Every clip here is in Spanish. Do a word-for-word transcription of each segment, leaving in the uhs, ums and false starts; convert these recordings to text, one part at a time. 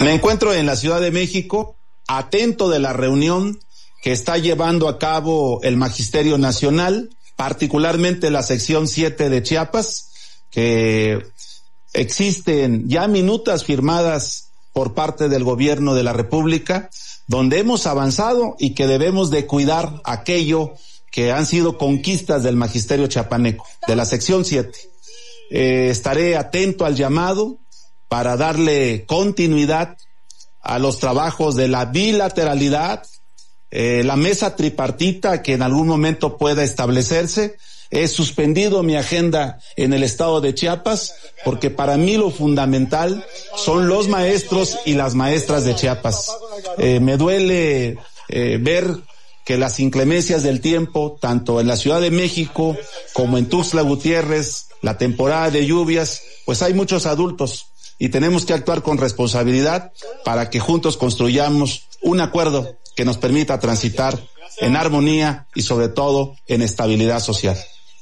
Me encuentro en la Ciudad de México, atento de la reunión que está llevando a cabo el Magisterio Nacional, particularmente la sección siete de Chiapas, que existen ya minutas firmadas por parte del gobierno de la República, donde hemos avanzado y que debemos de cuidar aquello que han sido conquistas del Magisterio Chiapaneco, de la sección siete. Eh, estaré atento al llamado para darle continuidad a los trabajos de la bilateralidad, eh, la mesa tripartita que en algún momento pueda establecerse. He suspendido mi agenda en el estado de Chiapas porque para mí lo fundamental son los maestros y las maestras de Chiapas. Eh, me duele eh, ver que las inclemencias del tiempo, tanto en la Ciudad de México como en Tuxtla Gutiérrez, la temporada de lluvias, pues hay muchos adultos y tenemos que actuar con responsabilidad para que juntos construyamos un acuerdo que nos permita transitar en armonía y sobre todo en estabilidad social.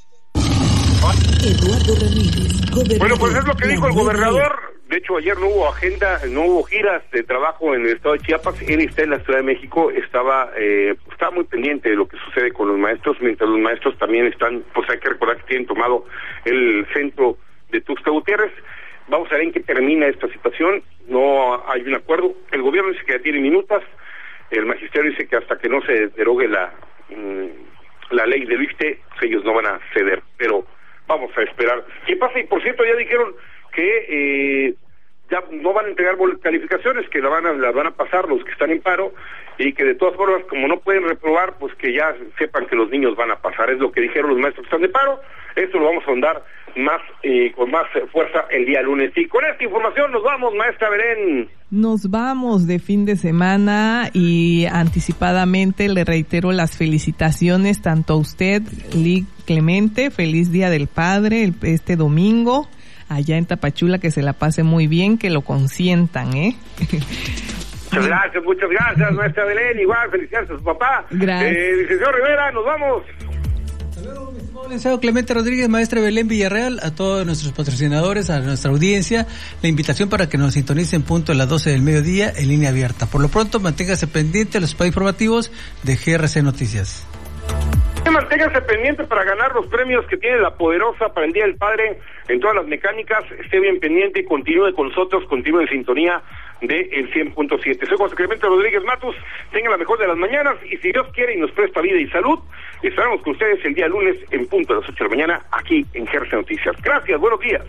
Eduardo Ramírez, bueno, pues es lo que dijo el gobernador. De hecho, ayer no hubo agenda, no hubo giras de trabajo en el estado de Chiapas. Él está en la Ciudad de México, estaba eh, estaba muy pendiente de lo que sucede con los maestros, mientras los maestros también están, pues hay que recordar que tienen tomado el centro de Tuxtla Gutiérrez. Vamos a ver en qué termina esta situación. No hay un acuerdo. El gobierno dice que ya tiene minutas. El magisterio dice que hasta que no se derogue la mmm, la ley del I S S S T E, ellos no van a ceder. Pero vamos a esperar. ¿Qué pasa? Y por cierto, ya dijeron que eh, ya no van a entregar calificaciones, que la van a la van a pasar los que están en paro, y que de todas formas, como no pueden reprobar, pues que ya sepan que los niños van a pasar. Es lo que dijeron los maestros que están de paro. Esto lo vamos a ahondar más eh, con más fuerza el día lunes. Y con esta información nos vamos, maestra Belén. Nos vamos de fin de semana y anticipadamente le reitero las felicitaciones tanto a usted, Lic Clemente, feliz Día del Padre el, este domingo, allá en Tapachula, que se la pase muy bien, que lo consientan, ¿eh? Muchas gracias, muchas gracias, maestra Belén, igual, felicidades a su papá. Gracias. Eh, licenciado Rivera, nos vamos. Licenciado Clemente Rodríguez, maestra Belén Villarreal, a todos nuestros patrocinadores, a nuestra audiencia, la invitación para que nos sintonicen punto a las doce del mediodía en línea abierta. Por lo pronto, manténgase pendiente a los espacios informativos de G R C Noticias. Manténgase pendiente para ganar los premios que tiene la Poderosa para el Día del Padre en todas las mecánicas. Esté bien pendiente y continúe con nosotros, continúe en sintonía de el cien punto siete. Soy José Clemente Rodríguez Matus. Tenga la mejor de las mañanas y si Dios quiere y nos presta vida y salud, estaremos con ustedes el día lunes en punto a las ocho de la mañana aquí en G R C Noticias. Gracias, buenos días.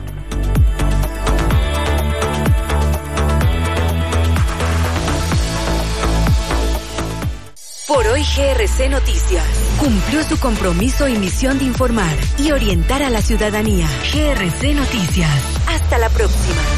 Por hoy G R C Noticias cumplió su compromiso y misión de informar y orientar a la ciudadanía. G R C Noticias. Hasta la próxima.